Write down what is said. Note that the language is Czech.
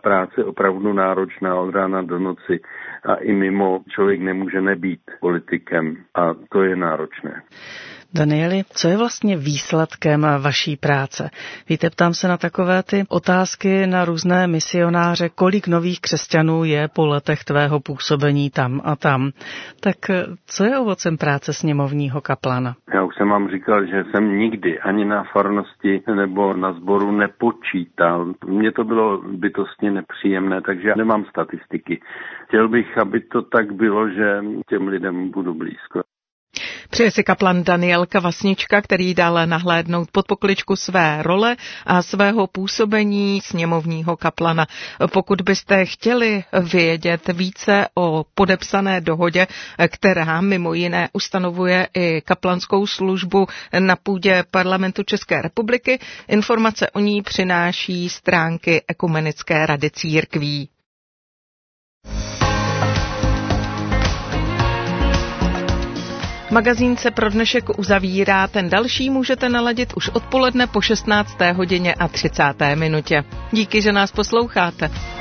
práce opravdu náročná od rána do noci a i mimo člověk nemůže nebýt politikem a to je náročné. Danieli, co je vlastně výsledkem vaší práce? Víte, ptám se na takové ty otázky na různé misionáře, kolik nových křesťanů je po letech tvého působení tam a tam. Tak co je ovocem práce sněmovního kaplana? Já už jsem vám říkal, že jsem nikdy ani na farnosti nebo na sboru nepočítal. Mně to bylo bytostně nepříjemné, takže já nemám statistiky. Chtěl bych, aby to tak bylo, že těm lidem budu blízko. Přeje si kaplan Daniel Kvasnička, který dal nahlédnout pod pokličku své role a svého působení sněmovního kaplana. Pokud byste chtěli vědět více o podepsané dohodě, která mimo jiné ustanovuje i kaplanskou službu na půdě Parlamentu České republiky, informace o ní přináší stránky Ekumenické rady církví. Magazín se pro dnešek uzavírá, ten další můžete naladit už odpoledne po 16. hodině a 30. minutě. Díky, že nás posloucháte.